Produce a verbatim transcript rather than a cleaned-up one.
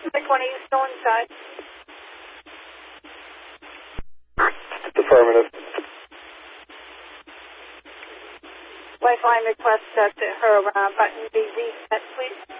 twenty, you still inside? Affirmative. Lifeline request that her uh, button be reset, please.